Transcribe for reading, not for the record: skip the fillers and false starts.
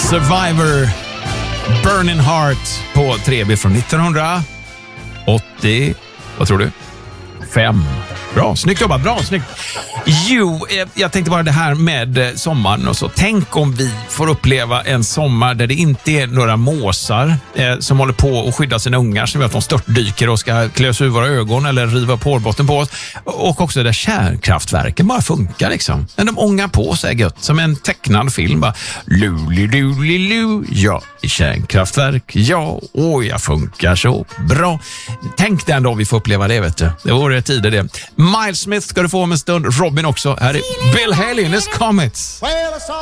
Survivor, Burning Heart på 3B från 1980. Vad tror du? 5. Bra, snyggt jobbat, bra, snyggt. Jo, jag tänkte bara det här med sommaren och så. Tänk om vi får uppleva en sommar där det inte är några måsar som håller på och skyddar sina ungar som gör att de störtdyker och ska klös ur våra ögon eller riva på hårbotten på oss. Och också där kärnkraftverken bara funkar liksom. När de ångar på sig gött, som en tecknad film. Bara, lu, ja, i kärnkraftverk, ja, jag funkar så bra. Tänk den då vi får uppleva det, vet du. Det vore tider det. Miles Smith ska du få om en stund. Robin också. Här är Bill Haley and his Comets.